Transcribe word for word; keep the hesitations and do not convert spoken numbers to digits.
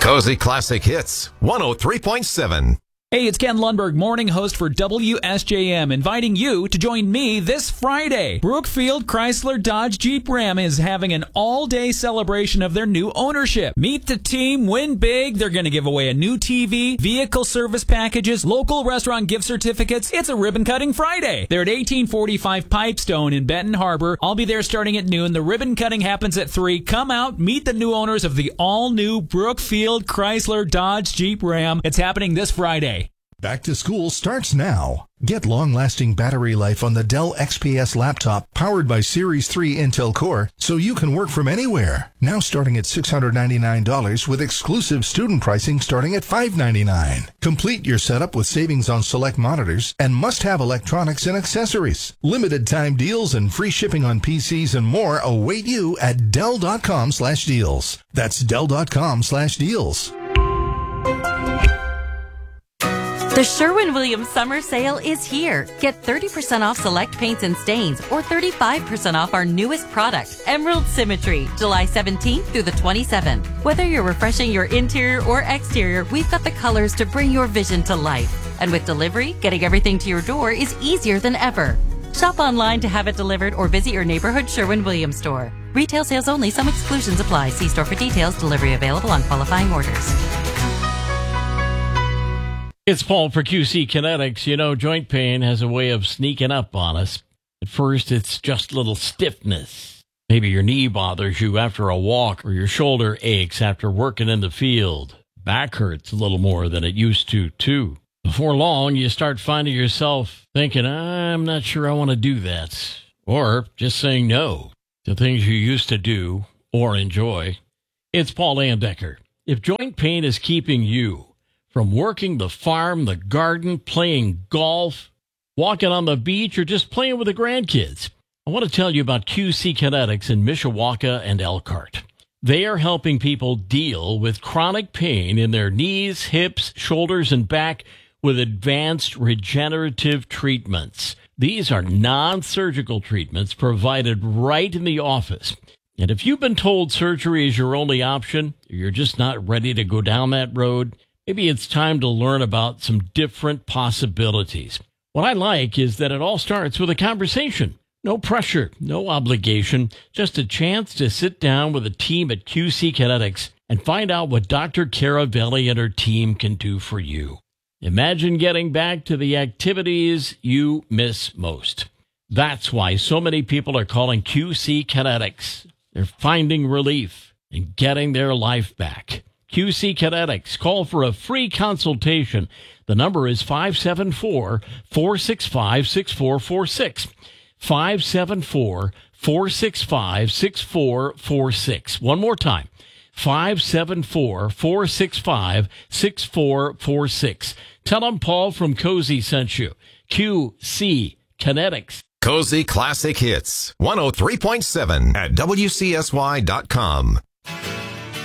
Cozy Classic Hits, one oh three point seven. Hey, it's Ken Lundberg, morning host for W S J M, inviting you to join me this Friday. Brookfield Chrysler Dodge Jeep Ram is having an all-day celebration of their new ownership. Meet the team, win big. They're going to give away a new T V, vehicle service packages, local restaurant gift certificates. It's a ribbon-cutting Friday. They're at eighteen forty-five Pipestone in Benton Harbor. I'll be there starting at noon. The ribbon cutting happens at three. Come out, meet the new owners of the all-new Brookfield Chrysler Dodge Jeep Ram. It's happening this Friday. Back to school starts now. Get long-lasting battery life on the Dell X P S laptop powered by Series three Intel Core so you can work from anywhere. Now starting at six hundred ninety-nine dollars with exclusive student pricing starting at five hundred ninety-nine dollars. Complete your setup with savings on select monitors and must-have electronics and accessories. Limited time deals and free shipping on P Cs and more await you at Dell.com slash deals. That's Dell.com slash deals. The Sherwin-Williams Summer Sale is here. Get thirty percent off select paints and stains or thirty-five percent off our newest product, Emerald Symmetry, July seventeenth through the twenty-seventh. Whether you're refreshing your interior or exterior, we've got the colors to bring your vision to life. And with delivery, getting everything to your door is easier than ever. Shop online to have it delivered or visit your neighborhood Sherwin-Williams store. Retail sales only. Some exclusions apply. See store for details. Delivery available on qualifying orders. It's Paul for Q C Kinetics. You know, joint pain has a way of sneaking up on us. At first, it's just a little stiffness. Maybe your knee bothers you after a walk, or your shoulder aches after working in the field. Back hurts a little more than it used to, too. Before long, you start finding yourself thinking, I'm not sure I want to do that. Or just saying no to things you used to do or enjoy. It's Paul Landecker. If joint pain is keeping you from working the farm, the garden, playing golf, walking on the beach, or just playing with the grandkids, I want to tell you about Q C Kinetics in Mishawaka and Elkhart. They are helping people deal with chronic pain in their knees, hips, shoulders, and back with advanced regenerative treatments. These are non-surgical treatments provided right in the office. And if you've been told surgery is your only option, or you're just not ready to go down that road, maybe it's time to learn about some different possibilities. What I like is that it all starts with a conversation. No pressure, no obligation, just a chance to sit down with a team at Q C Kinetics and find out what Doctor Caravelli and her team can do for you. Imagine getting back to the activities you miss most. That's why so many people are calling Q C Kinetics. They're finding relief and getting their life back. Q C Kinetics. Call for a free consultation. The number is five seven four, four six five, six four four six. five seven four, four six five, six four four six. One more time. five seven four, four six five, six four four six. Tell them Paul from Cozy sent you. Q C Kinetics. Cozy Classic Hits, one oh three point seven at W C S Y dot com.